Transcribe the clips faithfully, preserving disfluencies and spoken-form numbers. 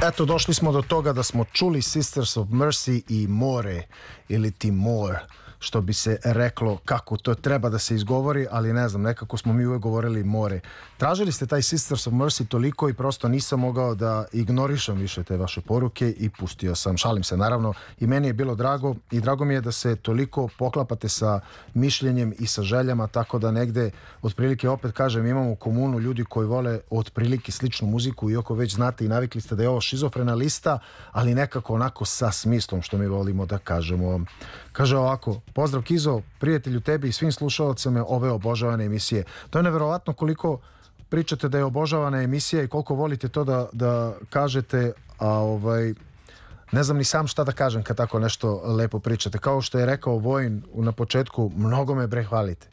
Eto, došli smo do toga da smo čuli Sisters of Mercy i More ili Timor, što bi se reklo kako to treba da se izgovori, ali ne znam, nekako smo mi uvek govorili more. Tražili ste taj Sisters of Mercy toliko i prosto nisam mogao da ignorišem više te vaše poruke i pustio sam. Šalim se, naravno, i meni je bilo drago i drago mi je da se toliko poklapate sa mišljenjem i sa željama, tako da negde otprilike, opet kažem, imamo u komunu ljudi koji vole otprilike sličnu muziku, iako već znate i navikli ste da je ovo šizofrena lista, ali nekako onako sa smislom, što mi volimo da kažemo. Kaže ovako: pozdrav Kizo, prijatelju tebi i svim slušalcima ove obožavane emisije. To je neverovatno koliko pričate da je obožavana emisija i koliko volite to da, da kažete, a ovaj, ne znam ni sam šta da kažem kad tako nešto lepo pričate. Kao što je rekao Vojin na početku, mnogo me bre hvalite.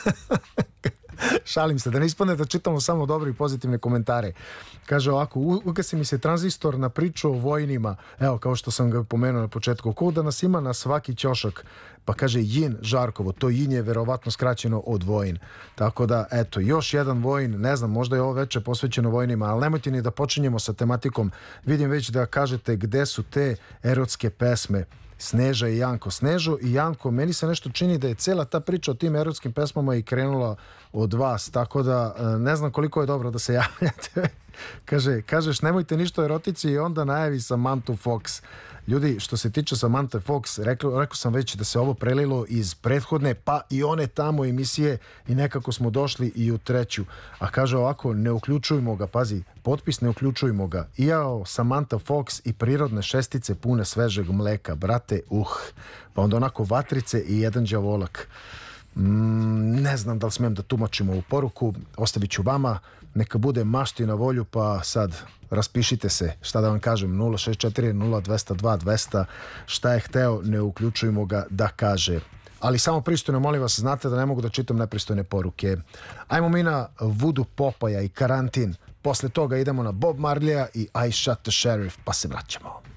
Šalim se, da ne ispadne da čitamo samo dobre i pozitivne komentare. Kaže ovako: ugasi mi se tranzistor na priču o vojnima, evo, kao što sam ga pomenuo na početku, ko da nas ima na svaki ćošak. Pa kaže Jin Žarkovo, to Jin je verovatno skraćeno od Vojin. Tako da, eto, još jedan Vojin, ne znam, možda je ovo veče posvećeno vojnima, ali nemojte ni da počinjemo sa tematikom. Vidim već da kažete gde su te erotske pesme. Sneža i Janko. Snežo i Janko, meni se nešto čini da je cela ta priča o tim erotskim pesmama i krenula od vas, tako da ne znam koliko je dobro da se javljate. Kaže, kažeš nemojte ništa o erotici i onda najavi Samantha Fox. Ljudi, što se tiče Samantha Fox, rekao, rekao sam već da se ovo prelilo iz prethodne pa i one tamo emisije i nekako smo došli i u treću. A kaže ovako, ne uključujmo ga, pazi, potpis ne uključujmo ga. Iao, Samantha Fox i prirodne šestice pune svežeg mleka, brate, uh. Pa onda onako vatrice i jedan đavolak. Mm, ne znam da li smijem da tumačim ovu poruku, ostavit ću vama, neka bude mašti na volju, pa sad raspišite se, šta da vam kažem, nula šest četiri nula dva nula dva dva nula, šta je hteo, ne uključujemo ga da kaže. Ali samo pristojno, molim vas, znate da ne mogu da čitam nepristojne poruke. Ajmo mi na Voodoo Popaja i Karantin, posle toga idemo na Bob Marleya i I Shot the Sheriff, pa se vraćamo.